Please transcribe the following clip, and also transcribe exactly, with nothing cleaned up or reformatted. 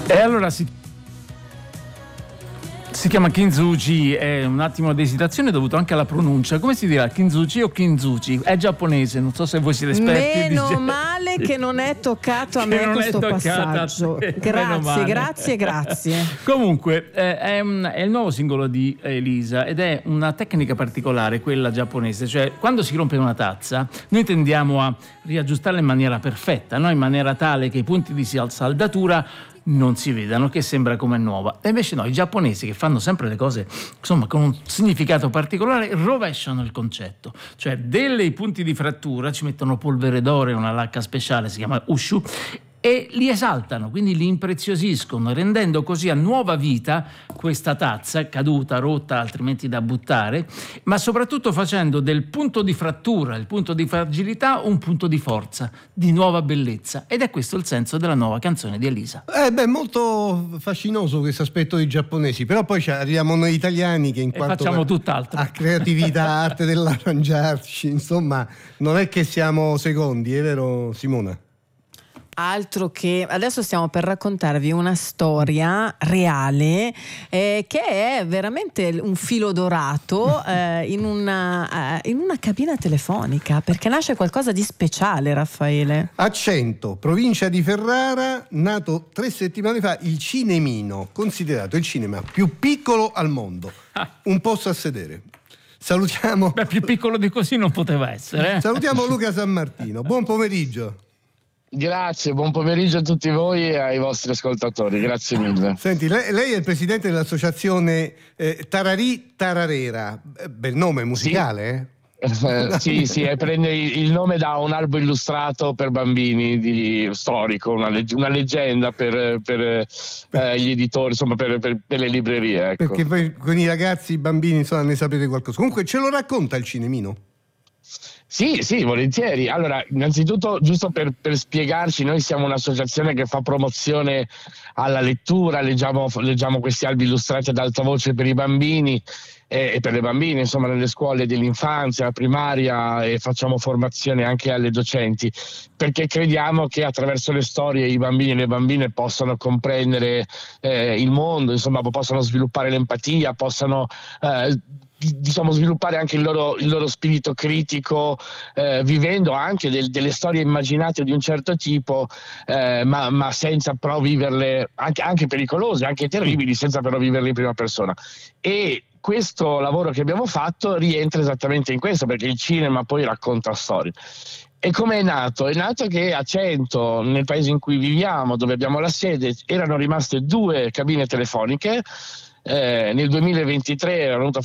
E allora si, si chiama Kinzuchi, è un attimo di esitazione dovuto anche alla pronuncia. Come si dirà, Kinzuchi o Kinzuchi? È giapponese, non so se voi siete esperti. Meno di... male che non è toccato a che me non questo è passaggio. Grazie, grazie, grazie. Comunque eh, è, un, è il nuovo singolo di Elisa ed è una tecnica particolare, quella giapponese. Cioè, quando si rompe una tazza, noi tendiamo a riaggiustarla in maniera perfetta, no? In maniera tale che i punti di saldatura non si vedano, che sembra come nuova. E invece no, i giapponesi, che fanno sempre le cose insomma con un significato particolare, rovesciano il concetto, cioè dei punti di frattura ci mettono polvere d'oro e una lacca speciale, si chiama ushu, e li esaltano, quindi li impreziosiscono, rendendo così a nuova vita questa tazza caduta, rotta, altrimenti da buttare, ma soprattutto facendo del punto di frattura, il punto di fragilità, un punto di forza, di nuova bellezza. Ed è questo il senso della nuova canzone di Elisa. Eh beh, molto fascinoso questo aspetto dei giapponesi, però poi arriviamo noi italiani che in e quanto facciamo tutt'altro. A creatività, arte dell'arrangiarci, insomma, non è che siamo secondi, è vero Simona? Altro che adesso stiamo per raccontarvi una storia reale eh, che è veramente un filo dorato eh, in, una, eh, in una cabina telefonica, perché nasce qualcosa di speciale, Raffaele. A Cento, provincia di Ferrara, nato tre settimane fa il Cinemino, considerato il cinema più piccolo al mondo. Un posto a sedere. Salutiamo. Beh, più piccolo di così non poteva essere. Eh? Salutiamo Luca San Martino. Buon pomeriggio. Grazie, buon pomeriggio a tutti voi e ai vostri ascoltatori, grazie mille. Senti, lei, lei è il presidente dell'associazione eh, Tararì Tararera, bel nome musicale, sì. eh? Eh, sì, sì, e prende il nome da un albo illustrato per bambini di, storico, una, leg- una leggenda per, per eh, gli editori, insomma per, per, per le librerie. Ecco. Perché poi con i ragazzi, i bambini, insomma, ne sapete qualcosa. Comunque ce lo racconta il Cinemino? Sì, sì, volentieri. Allora, innanzitutto, giusto per, per spiegarci, noi siamo un'associazione che fa promozione alla lettura, leggiamo, leggiamo questi albi illustrati ad alta voce per i bambini e, e per le bambine, insomma, nelle scuole dell'infanzia, primaria, e facciamo formazione anche alle docenti, perché crediamo che attraverso le storie i bambini e le bambine possano comprendere eh, il mondo, insomma, possano sviluppare l'empatia, possano eh, diciamo sviluppare anche il loro, il loro spirito critico, eh, vivendo anche del, delle storie immaginate di un certo tipo, eh, ma, ma senza però viverle, anche, anche pericolose, anche terribili, senza però viverle in prima persona. E questo lavoro che abbiamo fatto rientra esattamente in questo, perché il cinema poi racconta storie. E come è nato? È nato che a Cento, nel paese in cui viviamo, dove abbiamo la sede, erano rimaste due cabine telefoniche. Eh, nel duemilaventitré era venuto